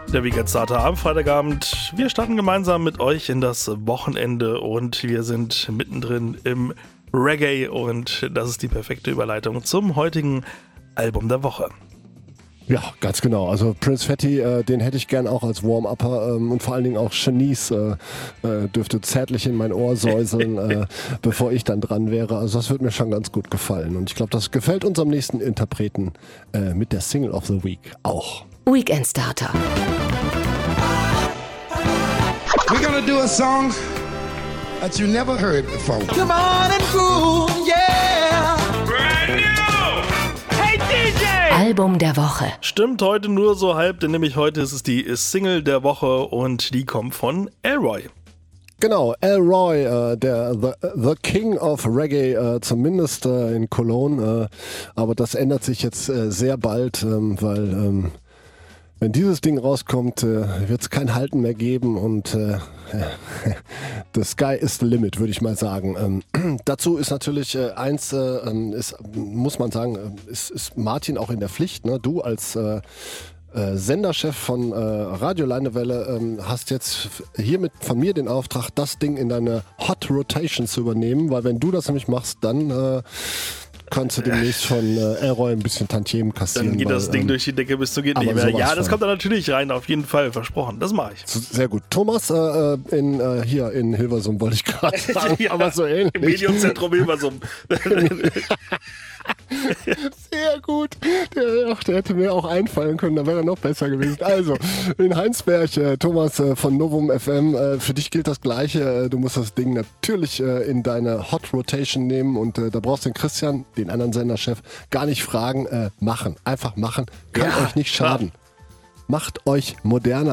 Der Weekend Starter am Freitagabend. Wir starten gemeinsam mit euch in das Wochenende und wir sind mittendrin im Reggae und das ist die perfekte Überleitung zum heutigen Album der Woche. Ja, ganz genau. Also Prince Fatty, den hätte ich gern auch als Warm-Upper und vor allen Dingen auch Shanice dürfte zärtlich in mein Ohr säuseln, bevor ich dann dran wäre. Also das wird mir schon ganz gut gefallen und ich glaube, das gefällt unserem nächsten Interpreten mit der Single of the Week auch. Weekend Starter. We're gonna do a song that you never heard before. Come on and groove, yeah. Brand new. Hey DJ. Album der Woche. Stimmt heute nur so halb, denn nämlich heute ist es die Single der Woche und die kommt von Elroy. Genau, Elroy, der the King of Reggae, zumindest in Cologne, aber das ändert sich jetzt sehr bald, weil wenn dieses Ding rauskommt, wird es kein Halten mehr geben und the sky is the limit, würde ich mal sagen. Dazu ist natürlich muss man sagen, ist Martin auch in der Pflicht. Ne? Du als Senderchef von Radio Leinewelle hast jetzt hiermit von mir den Auftrag, das Ding in deine Hot Rotation zu übernehmen, weil wenn du das nämlich machst, dann kannst du demnächst von Elroy ein bisschen Tantiemen kassieren. Dann geht das Ding durch die Decke bis zu geht nicht mehr. Ja, das kommt da natürlich rein, auf jeden Fall, versprochen. Das mache ich. Sehr gut. Thomas hier in Hilversum wollte ich gerade sagen, ja, aber so ähnlich. Im Medienzentrum Hilversum. Sehr gut. Der hätte mir auch einfallen können, da wäre er noch besser gewesen. Also, in Heinsberg, Thomas von Novum FM, für dich gilt das Gleiche. Du musst das Ding natürlich in deine Hot Rotation nehmen und da brauchst du den Christian, den anderen Senderchef, gar nicht fragen. Machen. Einfach machen. Kann euch nicht schaden. Macht euch moderner.